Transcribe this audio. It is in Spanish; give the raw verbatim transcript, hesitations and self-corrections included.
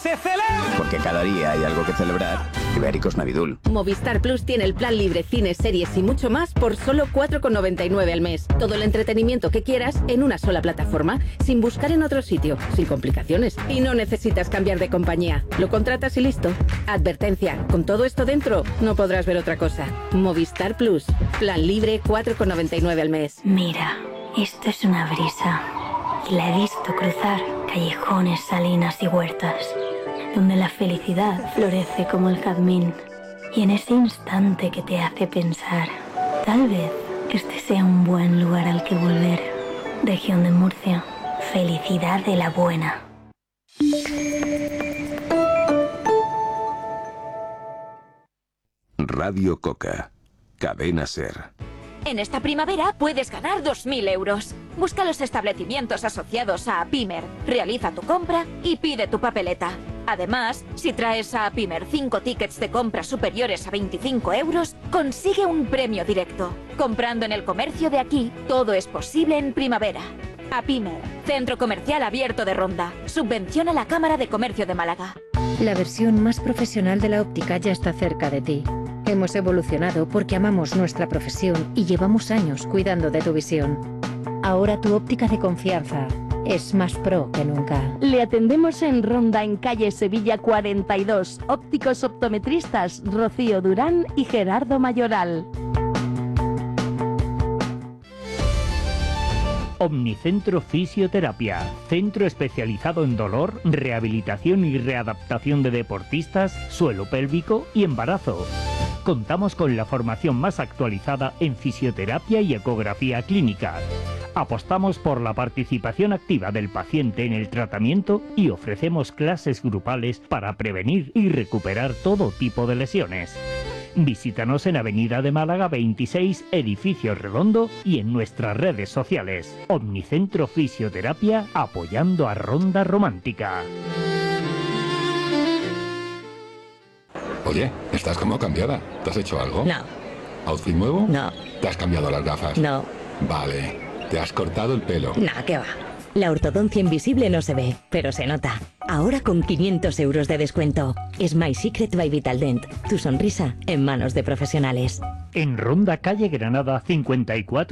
se celebra. Porque cada día hay algo que celebrar. Ibéricos Navidul. Movistar Plus tiene el plan libre, cine, series y mucho más por solo cuatro con noventa y nueve al mes. Todo el entretenimiento que quieras en una sola plataforma, sin buscar en otro sitio, sin complicaciones. Y no necesitas cambiar de compañía. Lo contratas y listo. Advertencia, con todo esto dentro, no podrás ver otra cosa. Movistar Plus. Plan libre, cuatro con noventa y nueve al mes. Mira, esto es una brisa. Y la he visto cruzar callejones, salinas y huertas, donde la felicidad florece como el jazmín. Y en ese instante que te hace pensar, tal vez este sea un buen lugar al que volver. Región de Murcia, felicidad de la buena. Radio Coca, Cadena Ser. En esta primavera puedes ganar dos mil euros. Busca los establecimientos asociados a Apimer, realiza tu compra y pide tu papeleta. Además, si traes a Apimer cinco tickets de compra superiores a veinticinco euros, consigue un premio directo. Comprando en el comercio de aquí, todo es posible en primavera. Apimer, Centro Comercial Abierto de Ronda. Subvenciona la Cámara de Comercio de Málaga. La versión más profesional de la óptica ya está cerca de ti. Hemos evolucionado porque amamos nuestra profesión y llevamos años cuidando de tu visión. Ahora tu óptica de confianza es más pro que nunca. Le atendemos en Ronda, en calle Sevilla cuarenta y dos. Ópticos optometristas Rocío Durán y Gerardo Mayoral. Omnicentro Fisioterapia, centro especializado en dolor, rehabilitación y readaptación de deportistas, suelo pélvico y embarazo. Contamos con la formación más actualizada en fisioterapia y ecografía clínica. Apostamos por la participación activa del paciente en el tratamiento y ofrecemos clases grupales para prevenir y recuperar todo tipo de lesiones. Visítanos en Avenida de Málaga veintiséis, Edificio Redondo y en nuestras redes sociales. Omnicentro Fisioterapia, apoyando a Ronda Romántica. Oye, estás como cambiada. ¿Te has hecho algo? No. ¿Outfit nuevo? No. ¿Te has cambiado las gafas? No. Vale. ¿Te has cortado el pelo? Nah, ¿qué va? La ortodoncia invisible no se ve, pero se nota. Ahora con quinientos euros de descuento. Smile Secret by Vitaldent. Tu sonrisa en manos de profesionales. En Ronda, calle Granada cincuenta y cuatro.